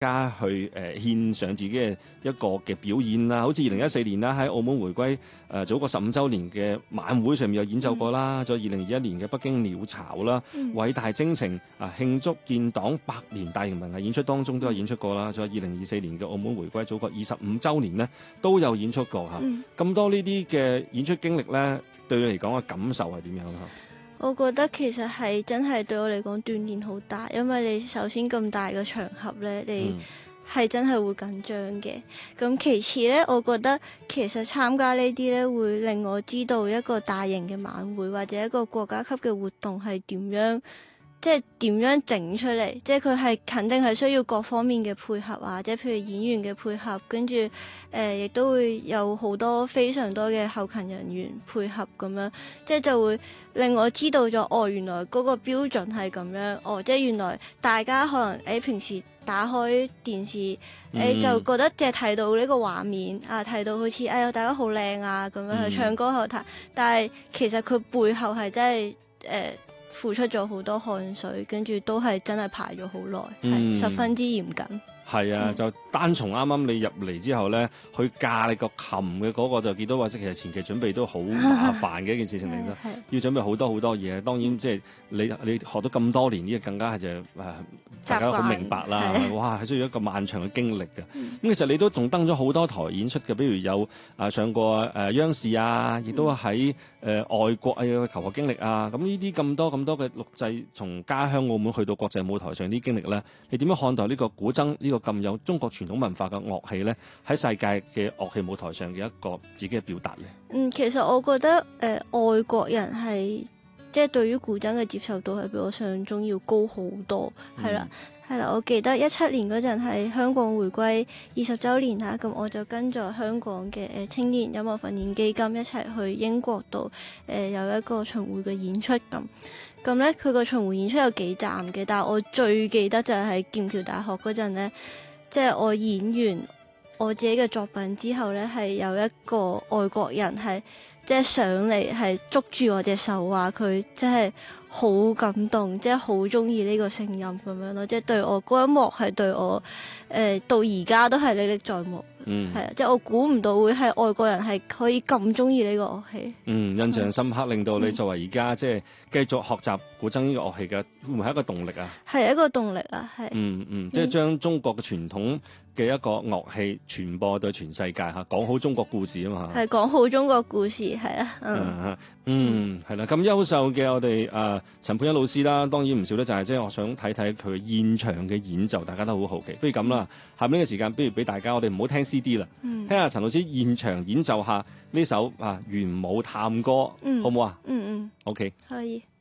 家去獻上自己嘅一個嘅表演啦，好似2014年啦喺澳門回歸祖國15週年嘅晚會上面有演奏過啦，再2021年嘅北京鳥巢啦，偉大征程慶祝建黨100年大型文藝演出當中都有演出過啦，再2024年嘅澳門回歸祖國25週年呢都有演出過嚇。咁多呢啲嘅演出經歷呢，對你嚟講嘅感受係點樣啊？ 我覺得其實係真係對我嚟講鍛鍊好大，因為你首先咁大嘅場合呢，你係真係會緊張嘅。咁其次呢，我覺得其實參加呢啲呢，會令我知道一個大型嘅晚會或者一個國家級嘅活動係點樣。即係點樣整出嚟？即係佢係肯定係需要各方面嘅配合啊！即係譬如演員嘅配合，跟住亦都會有好多非常多嘅後勤人員配合咁樣，即係就會令我知道咗哦，原來嗰個標準係咁樣哦！即係原來大家可能平時打開電視就覺得淨係睇到呢個畫面啊，睇到好似大家好靚啊咁樣去唱歌後台，但係其實佢背後係真係付出咗好多汗水，跟住都係真係排咗好耐，係十分之嚴謹。 係啊，就單從啱啱你入嚟之後咧，去架你個琴嘅嗰個就見到話，其實前期準備都好麻煩嘅一件事情嚟啦，要準備好多好多嘢。當然即係你學咗咁多年，呢個更加係就大家好明白啦。哇，係需要一個漫長嘅經歷嘅。咁其實你都仲登咗好多台演出嘅，比如有上過央視啊，亦都喺外國嘅求學經歷啊。咁呢啲咁多嘅錄製，從家鄉澳門去到國際舞台上啲經歷咧，你點樣看待呢個古箏呢個咁有中國傳統文化嘅樂器咧，喺世界嘅樂器舞台上嘅一個自己嘅表達咧？ 其實我覺得外國人係即係對於古箏嘅接受度係比我想象中要高好多，係啦。我記得17年嗰陣係香港回歸20週年啦，咁我就跟咗香港嘅青年音樂訓練基金一齊去英國度有一個巡迴嘅演出咁咧，佢個巡迴演出有幾站嘅，但係我最記得就係喺劍橋大學嗰陣咧，即係我演完我自己嘅作品之後咧，係有一個外國人係即係上嚟係捉住我隻手，話佢即係好感動，即係好中意呢個聲音咁樣咯，即係對我嗰一幕係對我到而家都係歷歷在目。係啊，即係我估唔到會係外國人係可以咁中意呢個樂器。 印象深刻，令到你作為而家即係繼續學習古箏呢個樂器嘅，會唔會係一個動力啊？係一個動力啊，係。 即係將中國嘅傳統嘅一個樂器傳播對全世界嚇，講好中國故事啊嘛。 係講好中國故事，係啊。 係啦，咁優秀嘅我哋陳佩欣老師啦，當然唔少得就係即係我想睇睇佢現場嘅演奏，大家都好好奇。不如咁啦，下面呢個時間，不如俾大家我哋唔好聽 CD 啦，聽下陳老師現場演奏下呢首玄武探歌，好唔好啊？OK。 可以。